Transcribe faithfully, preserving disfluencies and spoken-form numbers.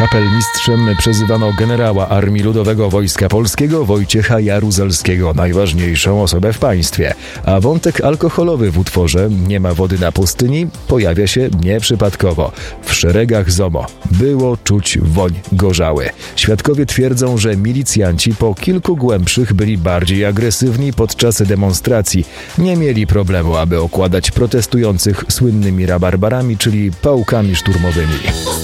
Kapelmistrzem przezywano generała Armii Ludowego Wojska Polskiego Wojciecha Jaruzelskiego, najważniejszą osobę w państwie. A wątek alkoholowy w utworze „Nie ma wody na pustyni” pojawia się nieprzypadkowo. W szeregach ZOMO było czuć woń gorzały. Świadkowie twierdzą, że milicjanci po kilku głębszych byli bardziej agresywni podczas demonstracji. Nie mieli problemu, aby okładać protestujących słynnymi rabarbarami, czyli pałkami szturmowymi.